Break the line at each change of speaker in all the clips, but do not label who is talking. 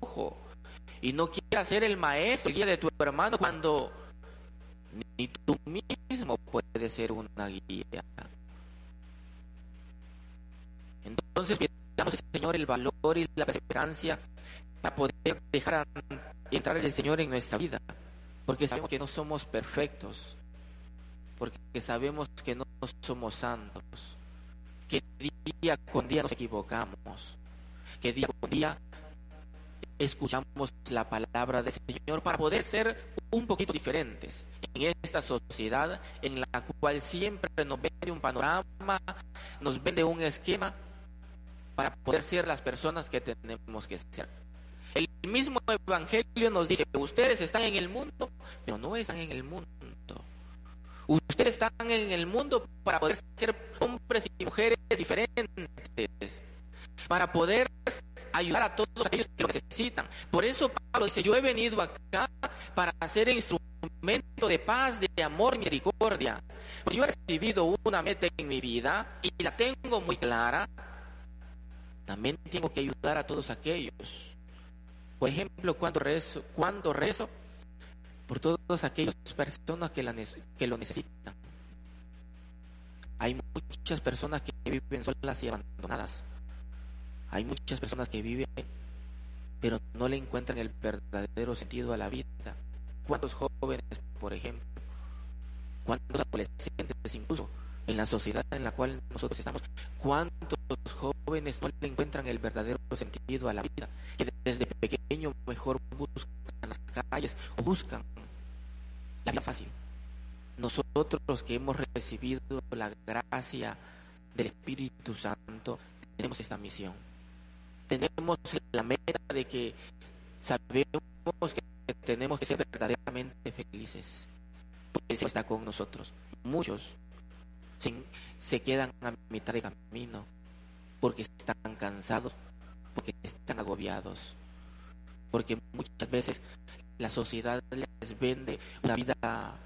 ojo. Y no quieras ser el maestro, el guía de tu hermano, cuando ni tú mismo puedes ser una guía. Entonces pidamos al Señor el valor y la perseverancia para poder dejar entrar el Señor en nuestra vida, porque sabemos que no somos perfectos, porque sabemos que no somos santos, que día con día nos equivocamos, que día con día escuchamos la palabra del Señor para poder ser un poquito diferentes en esta sociedad en la cual siempre nos vende un panorama, nos vende un esquema para poder ser las personas que tenemos que ser. El mismo Evangelio nos dice: ustedes están en el mundo, pero no están en el mundo. Ustedes están en el mundo para poder ser hombres y mujeres diferentes, para poder ayudar a todos aquellos que lo necesitan. Por eso Pablo dice: yo he venido acá para ser instrumento de paz, de amor y misericordia. Porque yo he recibido una meta en mi vida y la tengo muy clara. También tengo que ayudar a todos aquellos. Por ejemplo, cuando rezo por todas aquellas personas que lo necesitan. Hay muchas personas que viven solas y abandonadas. Hay muchas personas que viven, pero no le encuentran el verdadero sentido a la vida. ¿Cuántos jóvenes, por ejemplo? ¿Cuántos adolescentes, incluso en la sociedad en la cual nosotros estamos? ¿Cuántos jóvenes no le encuentran el verdadero sentido a la vida? Que desde pequeño mejor buscan las calles o buscan la vida fácil. Nosotros que hemos recibido la gracia del Espíritu Santo, tenemos esta misión. Tenemos la meta de que sabemos que tenemos que ser verdaderamente felices, porque el Señor está con nosotros. Muchos se quedan a mitad de camino porque están cansados, porque están agobiados, porque muchas veces la sociedad les vende una vida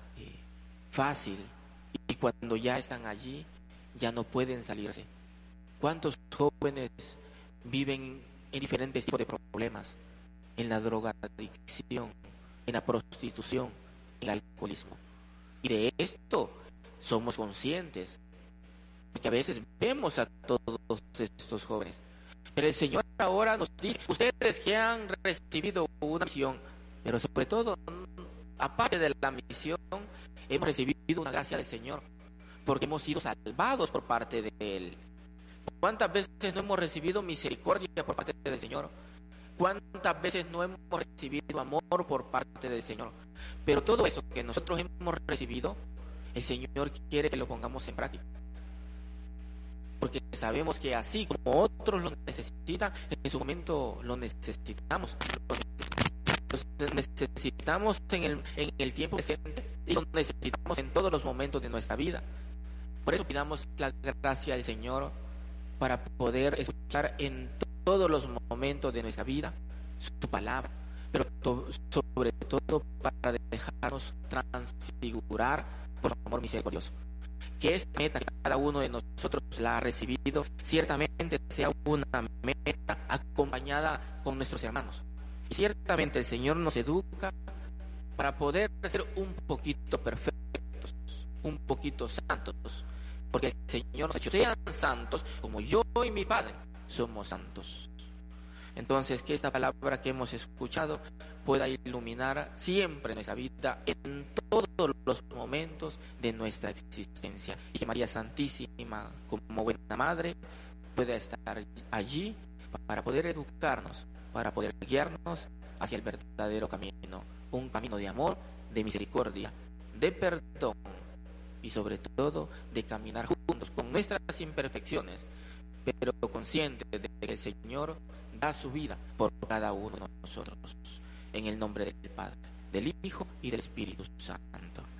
fácil, y cuando ya están allí ya no pueden salirse. ¿Cuántos jóvenes viven en diferentes tipos de problemas? En la drogadicción, en la prostitución, en el alcoholismo. Y de esto somos conscientes, porque a veces vemos a todos estos jóvenes. Pero el Señor ahora nos dice: ustedes que han recibido una misión, pero sobre todo, aparte de la misión, hemos recibido una gracia del Señor, porque hemos sido salvados por parte de Él. ¿Cuántas veces no hemos recibido misericordia por parte del Señor? ¿Cuántas veces no hemos recibido amor por parte del Señor? Pero todo eso que nosotros hemos recibido, el Señor quiere que lo pongamos en práctica. Porque sabemos que así como otros lo necesitan, en su momento lo necesitamos. Lo necesitamos en el tiempo presente, y lo necesitamos en todos los momentos de nuestra vida. Por eso pidamos la gracia del Señor para poder escuchar en todos los momentos de nuestra vida su palabra, pero sobre todo para dejarnos transfigurar por su amor misericordioso. Que esta meta que cada uno de nosotros la ha recibido, ciertamente sea una meta acompañada con nuestros hermanos. Y ciertamente el Señor nos educa para poder ser un poquito perfectos, un poquito santos, porque el Señor nos ha dicho: sean santos como yo y mi Padre somos santos. Entonces, que esta palabra que hemos escuchado pueda iluminar siempre nuestra vida en todos los momentos de nuestra existencia, y que María Santísima, como buena madre, pueda estar allí para poder educarnos, para poder guiarnos hacia el verdadero camino, un camino de amor, de misericordia, de perdón y sobre todo de caminar juntos con nuestras imperfecciones, pero conscientes de que el Señor da su vida por cada uno de nosotros. En el nombre del Padre, del Hijo y del Espíritu Santo.